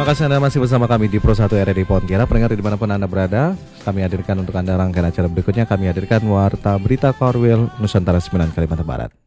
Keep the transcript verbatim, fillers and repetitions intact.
kasih Anda masih bersama kami di Pro satu R R I Pontianak. Pendengar dimanapun Anda berada, kami hadirkan untuk Anda rangkaian acara berikutnya. Kami hadirkan Warta Berita Korwil Nusantara sembilan Kalimantan Barat.